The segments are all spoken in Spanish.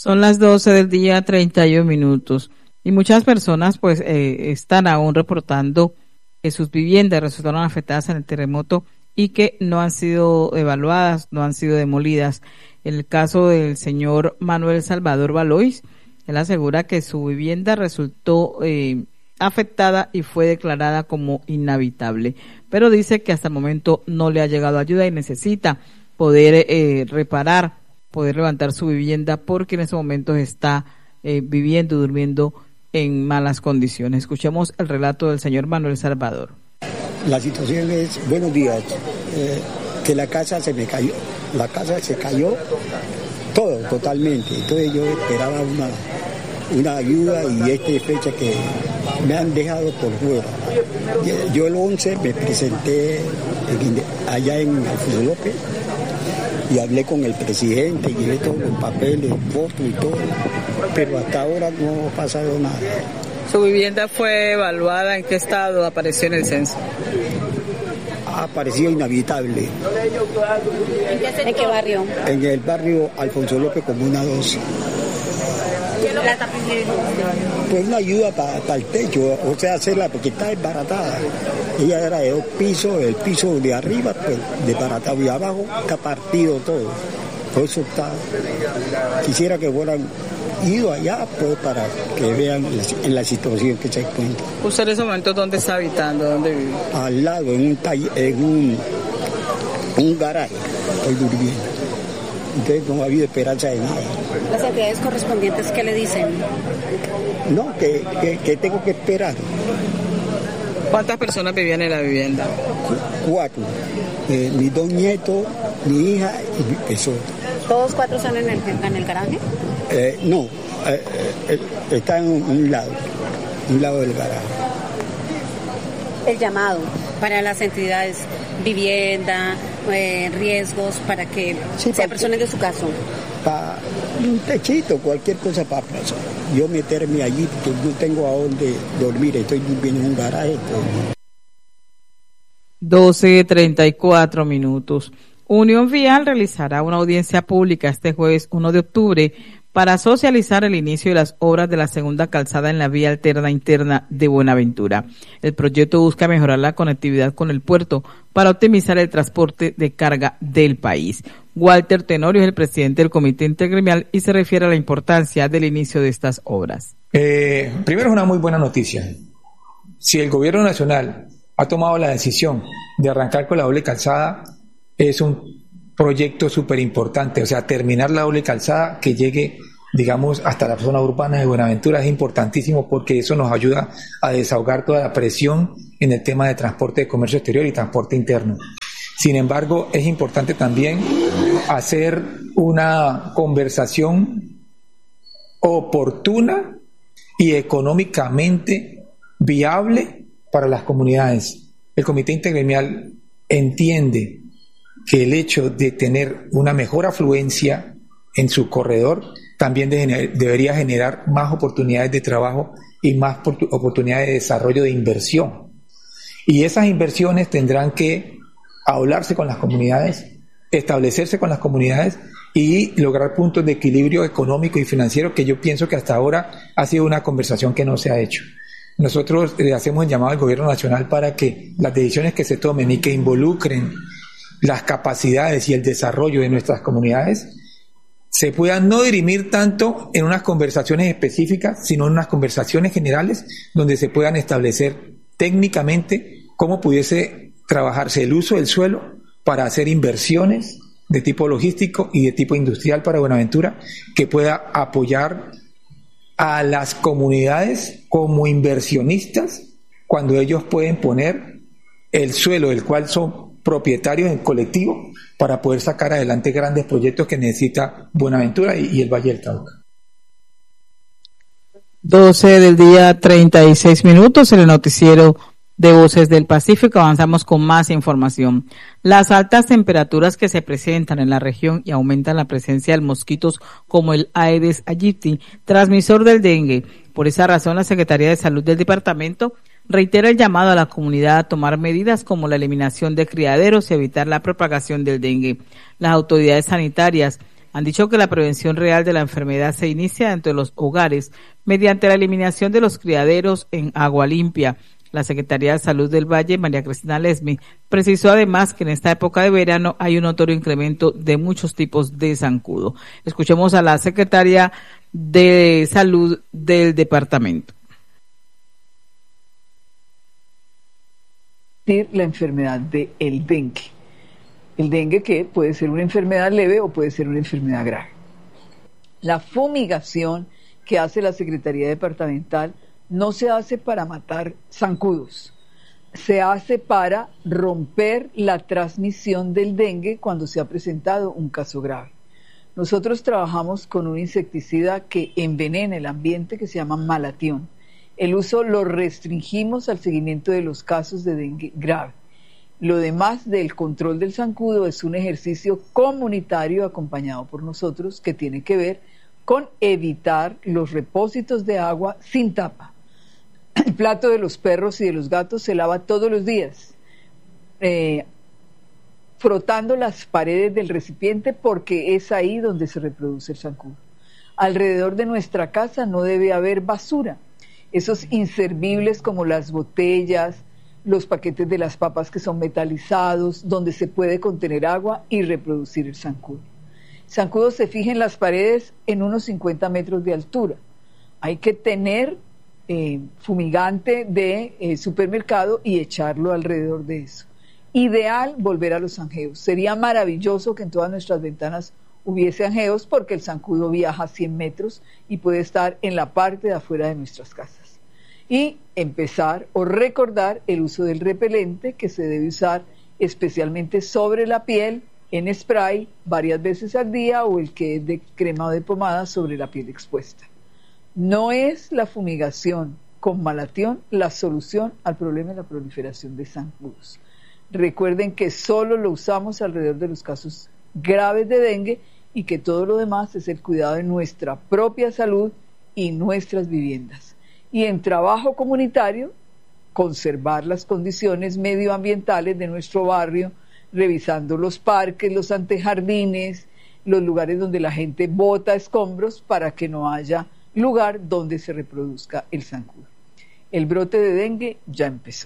Son las 12 del día, 31 minutos. Y muchas personas pues están aún reportando que sus viviendas resultaron afectadas en el terremoto y que no han sido evaluadas, no han sido demolidas. En el caso del señor Manuel Salvador Valois, él asegura que su vivienda resultó afectada y fue declarada como inhabitable, pero dice que hasta el momento no le ha llegado ayuda y necesita poder reparar, poder levantar su vivienda porque en ese momento está viviendo, durmiendo en malas condiciones. Escuchemos el relato del señor Manuel Salvador. La situación es, buenos días, que la casa se me cayó, la casa se cayó todo, totalmente. Entonces yo esperaba una ayuda y fecha que me han dejado por fuera. Yo el 11 me presenté allá en Alfonso López y hablé con el presidente, llevé todos los papeles, fotos y todo, pero hasta ahora no ha pasado nada. ¿Su vivienda fue evaluada? ¿En qué estado apareció en el censo? Ha aparecido inhabitable. ¿En qué barrio? En el barrio Alfonso López, Comuna 12. Pues una ayuda para el techo, o sea, hacerla porque está desbaratada. Ella era de 2 pisos, el piso de arriba pues desbaratado y abajo está partido todo. Por eso está. Quisiera que fueran ido allá pues para que vean en la situación que se encuentra. ¿Usted en ese momento dónde está habitando? ¿Dónde vive? Al lado, en un garaje, estoy durmiendo. Entonces no ha habido esperanza de nada. ¿Las entidades correspondientes qué le dicen? No, que tengo que esperar. ¿Cuántas personas vivían en la vivienda? 4. Mis 2 nietos, mi hija y mi persona. ¿Todos 4 están en el garaje? No, está en un lado del garaje. El llamado para las entidades, vivienda, riesgos, para que se apersonen de su caso. Para un techito, cualquier cosa para yo meterme allí, porque no tengo a dónde dormir, estoy durmiendo en un garaje. 12:34 minutos. Unión Vial realizará una audiencia pública este jueves 1 de octubre para socializar el inicio de las obras de la segunda calzada en la vía alterna interna de Buenaventura. El proyecto busca mejorar la conectividad con el puerto para optimizar el transporte de carga del país. Walter Tenorio es el presidente del Comité Intergremial y se refiere a la importancia del inicio de estas obras. Primero es una muy buena noticia. Si el gobierno nacional ha tomado la decisión de arrancar con la doble calzada, es un proyecto súper importante, o sea, terminar la doble calzada que llegue, digamos, hasta la zona urbana de Buenaventura es importantísimo porque eso nos ayuda a desahogar toda la presión en el tema de transporte de comercio exterior y transporte interno. Sin embargo, es importante también hacer una conversación oportuna y económicamente viable para las comunidades. El Comité Intergremial entiende que el hecho de tener una mejor afluencia en su corredor también debería generar más oportunidades de trabajo y más oportunidades de desarrollo de inversión. Y esas inversiones tendrán que hablarse con las comunidades, establecerse con las comunidades y lograr puntos de equilibrio económico y financiero que yo pienso que hasta ahora ha sido una conversación que no se ha hecho. Nosotros le hacemos el llamado al gobierno nacional para que las decisiones que se tomen y que involucren las capacidades y el desarrollo de nuestras comunidades se puedan no dirimir tanto en unas conversaciones específicas, sino en unas conversaciones generales donde se puedan establecer técnicamente cómo pudiese trabajarse el uso del suelo para hacer inversiones de tipo logístico y de tipo industrial para Buenaventura que pueda apoyar a las comunidades como inversionistas cuando ellos pueden poner el suelo del cual son propietarios en colectivo para poder sacar adelante grandes proyectos que necesita Buenaventura y el Valle del Cauca. 12 del día, 36 minutos, en el noticiero de Voces del Pacífico. Avanzamos con más información. Las altas temperaturas que se presentan en la región y aumentan la presencia de mosquitos como el Aedes aegypti, transmisor del dengue. Por esa razón, la Secretaría de Salud del departamento reitera el llamado a la comunidad a tomar medidas como la eliminación de criaderos y evitar la propagación del dengue. Las autoridades sanitarias Han dicho que la prevención real de la enfermedad se inicia dentro de los hogares mediante la eliminación de los criaderos en agua limpia. La Secretaría de Salud del Valle, María Cristina Lesmi, precisó además que en esta época de verano hay un notorio incremento de muchos tipos de zancudo. Escuchemos a la Secretaria de Salud del departamento. La enfermedad del dengue. El dengue, que puede ser una enfermedad leve o puede ser una enfermedad grave. La fumigación que hace la Secretaría Departamental no se hace para matar zancudos, se hace para romper la transmisión del dengue cuando se ha presentado un caso grave. Nosotros trabajamos con un insecticida que envenena el ambiente que se llama malatión. El uso lo restringimos al seguimiento de los casos de dengue grave. Lo demás del control del zancudo es un ejercicio comunitario acompañado por nosotros que tiene que ver con evitar los repósitos de agua sin tapa. El plato de los perros y de los gatos se lava todos los días, frotando las paredes del recipiente porque es ahí donde se reproduce el zancudo. Alrededor de nuestra casa no debe haber basura. Esos inservibles como las botellas, los paquetes de las papas que son metalizados, donde se puede contener agua y reproducir el zancudo. El zancudo se fija en las paredes en unos 50 metros de altura. Hay que tener fumigante de supermercado y echarlo alrededor de eso. Ideal volver a los angeos. Sería maravilloso que en todas nuestras ventanas hubiese angeos porque el zancudo viaja 100 metros y puede estar en la parte de afuera de nuestras casas. Y empezar o recordar el uso del repelente que se debe usar especialmente sobre la piel en spray varias veces al día o el que es de crema o de pomada sobre la piel expuesta. No es la fumigación con malatión la solución al problema de la proliferación de zancudos. Recuerden que solo lo usamos alrededor de los casos graves de dengue y que todo lo demás es el cuidado de nuestra propia salud y nuestras viviendas. Y en trabajo comunitario, conservar las condiciones medioambientales de nuestro barrio, revisando los parques, los antejardines, los lugares donde la gente bota escombros para que no haya lugar donde se reproduzca el zancudo. El brote de dengue ya empezó.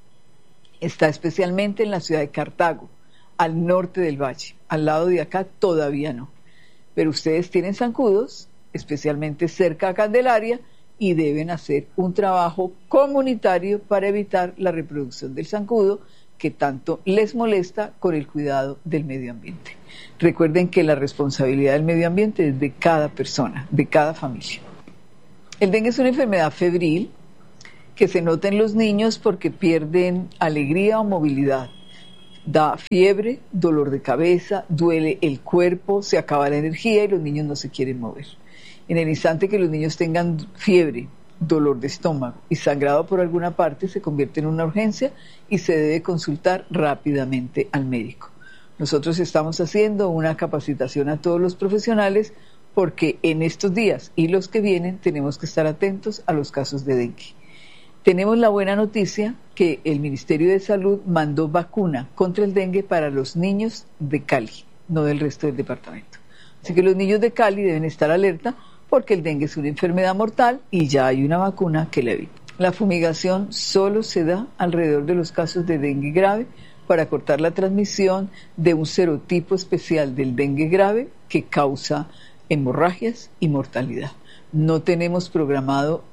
Está especialmente en la ciudad de Cartago, al norte del valle. Al lado de acá todavía no. Pero ustedes tienen zancudos, especialmente cerca a Candelaria, y deben hacer un trabajo comunitario para evitar la reproducción del zancudo que tanto les molesta con el cuidado del medio ambiente. Recuerden que la responsabilidad del medio ambiente es de cada persona, de cada familia. El dengue es una enfermedad febril que se nota en los niños porque pierden alegría o movilidad. Da fiebre, dolor de cabeza, duele el cuerpo, se acaba la energía y los niños no se quieren mover. En el instante que los niños tengan fiebre, dolor de estómago y sangrado por alguna parte, se convierte en una urgencia y se debe consultar rápidamente al médico. Nosotros estamos haciendo una capacitación a todos los profesionales porque en estos días y los que vienen tenemos que estar atentos a los casos de dengue. Tenemos la buena noticia que el Ministerio de Salud mandó vacuna contra el dengue para los niños de Cali, no del resto del departamento. Así que los niños de Cali deben estar alerta porque el dengue es una enfermedad mortal y ya hay una vacuna que la evita. La fumigación solo se da alrededor de los casos de dengue grave para cortar la transmisión de un serotipo especial del dengue grave que causa hemorragias y mortalidad. No tenemos programado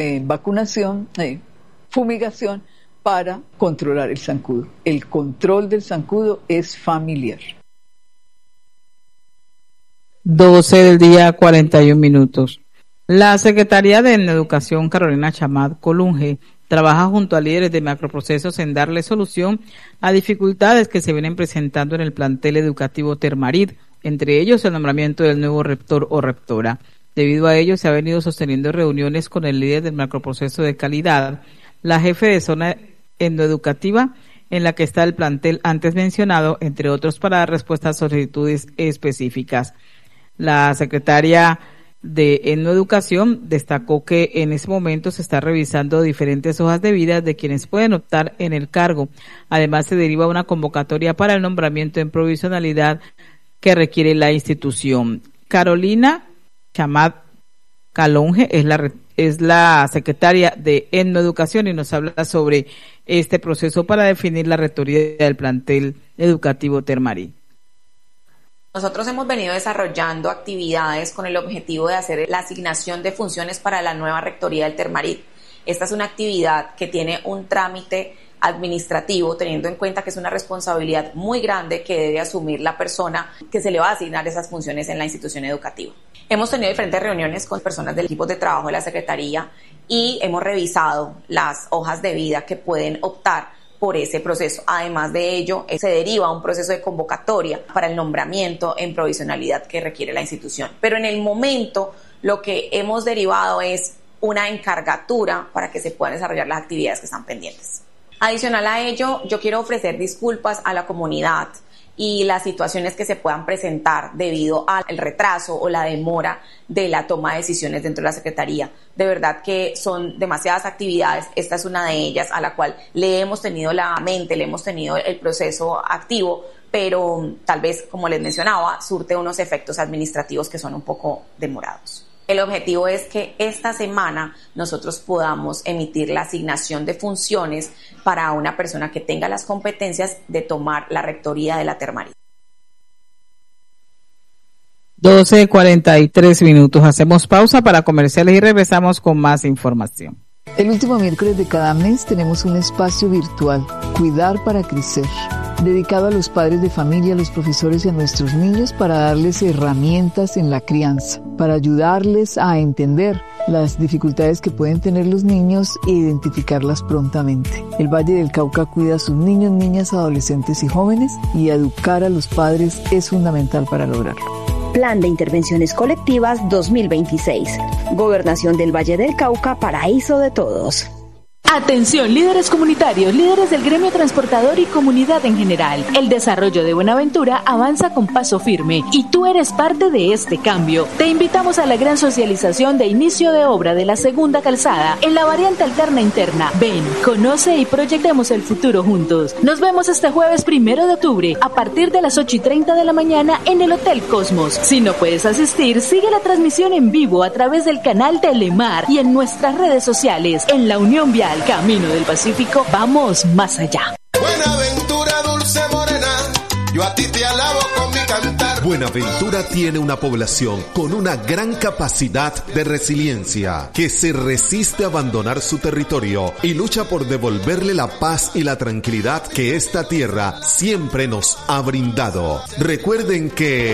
fumigación para controlar el zancudo. El control del zancudo es familiar. 12 del día, 41 minutos. La Secretaría de Educación, Carolina Chamat Colunge, trabaja junto a líderes de macroprocesos en darle solución a dificultades que se vienen presentando en el plantel educativo Termarid, entre ellos el nombramiento del nuevo rector o rectora. Debido a ello, se ha venido sosteniendo reuniones con el líder del macroproceso de calidad, la jefe de zona endoeducativa, en la que está el plantel antes mencionado, entre otros, para dar respuesta a solicitudes específicas. La secretaria de Endoeducación destacó que en ese momento se está revisando diferentes hojas de vida de quienes pueden optar en el cargo. Además, se deriva una convocatoria para el nombramiento en provisionalidad que requiere la institución. Carolina Chamat Calonge es la secretaria de Etnoeducación y nos habla sobre este proceso para definir la rectoría del plantel educativo Termarí. Nosotros hemos venido desarrollando actividades con el objetivo de hacer la asignación de funciones para la nueva rectoría del Termarí. Esta es una actividad que tiene un trámite administrativo, teniendo en cuenta que es una responsabilidad muy grande que debe asumir la persona que se le va a asignar esas funciones en la institución educativa. Hemos tenido diferentes reuniones con personas del equipo de trabajo de la Secretaría y hemos revisado las hojas de vida que pueden optar por ese proceso. Además de ello, se deriva un proceso de convocatoria para el nombramiento en provisionalidad que requiere la institución. Pero en el momento lo que hemos derivado es una encargatura para que se puedan desarrollar las actividades que están pendientes. Adicional a ello, yo quiero ofrecer disculpas a la comunidad y las situaciones que se puedan presentar debido al retraso o la demora de la toma de decisiones dentro de la Secretaría. De verdad que son demasiadas actividades, esta es una de ellas a la cual le hemos tenido la mente, le hemos tenido el proceso activo, pero tal vez, como les mencionaba, surte unos efectos administrativos que son un poco demorados. El objetivo es que esta semana nosotros podamos emitir la asignación de funciones para una persona que tenga las competencias de tomar la rectoría de la Termarí. 12:43. Hacemos pausa para comerciales y regresamos con más información. El último miércoles de cada mes tenemos un espacio virtual, Cuidar para Crecer, dedicado a los padres de familia, a los profesores y a nuestros niños para darles herramientas en la crianza, para ayudarles a entender las dificultades que pueden tener los niños e identificarlas prontamente. El Valle del Cauca cuida a sus niños, niñas, adolescentes y jóvenes y educar a los padres es fundamental para lograrlo. Plan de Intervenciones Colectivas 2026. Gobernación del Valle del Cauca, paraíso de todos. Atención, líderes comunitarios, líderes del gremio transportador y comunidad en general. El desarrollo de Buenaventura avanza con paso firme y tú eres parte de este cambio. Te invitamos a la gran socialización de inicio de obra de la segunda calzada en la variante alterna interna. Ven, conoce y proyectemos el futuro juntos. Nos vemos este jueves 1 de octubre a partir de las 8:30 de la mañana en el Hotel Cosmos. Si no puedes asistir, sigue la transmisión en vivo a través del canal Telemar y en nuestras redes sociales. En la Unión Vial Camino del Pacífico, vamos más allá. Buenaventura, dulce morena, yo a ti te alabo con mi cantar. Buenaventura tiene una población con una gran capacidad de resiliencia, que se resiste a abandonar su territorio y lucha por devolverle la paz y la tranquilidad que esta tierra siempre nos ha brindado. Recuerden que